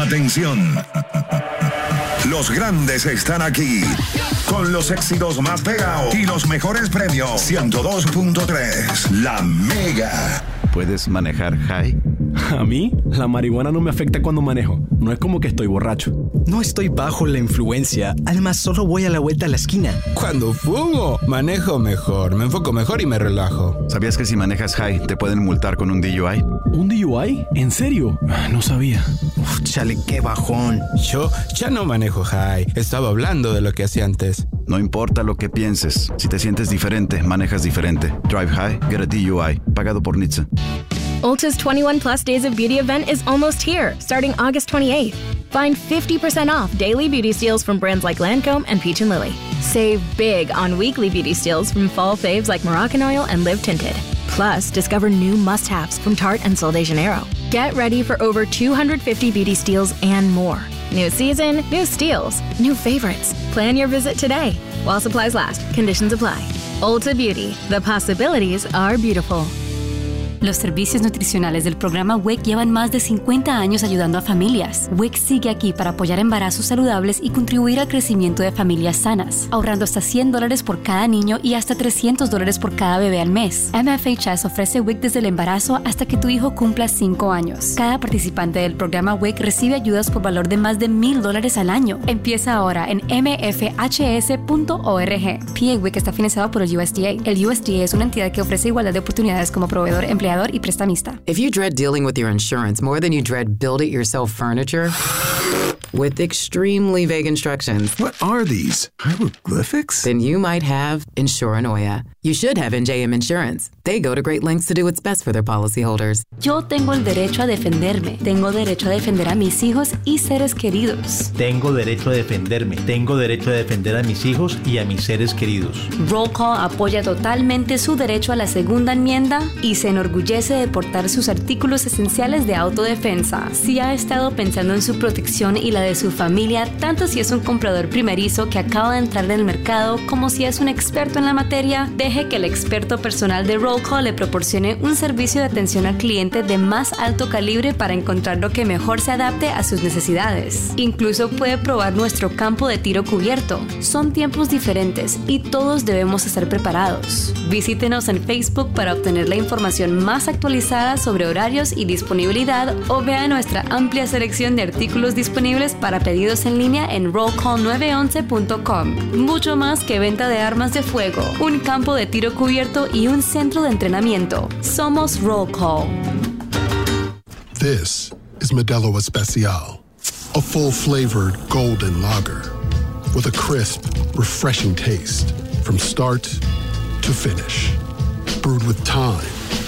Atención. Los grandes están aquí. Con los éxitos más pegados y los mejores premios. 102.3. La Mega. ¿Puedes manejar high? A mí, la marihuana no me afecta cuando manejo. No es como que estoy borracho. No estoy bajo la influencia. Además, solo voy a la vuelta a la esquina. Cuando fumo, manejo mejor, me enfoco mejor y me relajo. ¿Sabías que si manejas high te pueden multar con un DUI? ¿Un DUI? ¿En serio? No sabía. Uf, chale, qué bajón. Yo ya no manejo high. Estaba hablando de lo que hacía antes. No importa lo que pienses. Si te sientes diferente, manejas diferente. Drive high, get a DUI. Pagado por NHTSA. Ulta's 21 Plus Days of Beauty event is almost here, starting August 28th. Find 50% off daily beauty steals from brands like Lancome and Peach & Lily. Save big on weekly beauty steals from fall faves like Moroccan Oil and Live Tinted. Plus, discover new must-haves from Tarte and Sol de Janeiro. Get ready for over 250 beauty steals and more. New season, new steals, new favorites. Plan your visit today. While supplies last, conditions apply. Ulta Beauty, the possibilities are beautiful. Los servicios nutricionales del programa WIC llevan más de 50 años ayudando a familias. WIC sigue aquí para apoyar embarazos saludables y contribuir al crecimiento de familias sanas, ahorrando hasta $100 por cada niño y hasta $300 por cada bebé al mes. MFHS ofrece WIC desde el embarazo hasta que tu hijo cumpla 5 años. Cada participante del programa WIC recibe ayudas por valor de más de $1,000 al año. Empieza ahora en mfhs.org. PA WIC está financiado por el USDA. El USDA es una entidad que ofrece igualdad de oportunidades como proveedor, empleador y prestamista. If you dread dealing with your insurance more than you dread build-it-yourself furniture, with extremely vague instructions. What are these? Hieroglyphics? Then you might have Insuranoia. You should have NJM Insurance. They go to great lengths to do what's best for their policyholders. Yo tengo el derecho a defenderme. Tengo derecho a defender a mis hijos y seres queridos. Tengo derecho a defenderme. Tengo derecho a defender a mis hijos y a mis seres queridos. Roll Call apoya totalmente su derecho a la segunda enmienda y se enorgullece de portar sus artículos esenciales de autodefensa. Si ha estado pensando en su protección y la de su familia, tanto si es un comprador primerizo que acaba de entrar en el mercado como si es un experto en la materia, deje que el experto personal de Roll Call le proporcione un servicio de atención al cliente de más alto calibre para encontrar lo que mejor se adapte a sus necesidades. Incluso puede probar nuestro campo de tiro cubierto. Son tiempos diferentes y todos debemos estar preparados. Visítenos en Facebook para obtener la información más actualizada sobre horarios y disponibilidad o vea nuestra amplia selección de artículos disponibles para pedidos en línea en rollcall911.com. Mucho más que venta de armas de fuego, un campo de tiro cubierto y un centro de entrenamiento. Somos Roll Call. This is Modelo Especial, a full-flavored golden lager with a crisp, refreshing taste from start to finish. Brewed with time